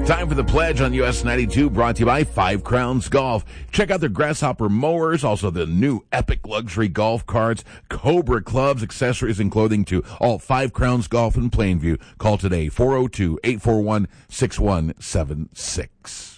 Time for the pledge on US 92, brought to you by Five Crowns Golf. Check out their Grasshopper mowers, also the new Epic luxury golf carts, Cobra clubs, accessories, and clothing to all Five Crowns Golf in Plainview. Call today, 402-841-6176.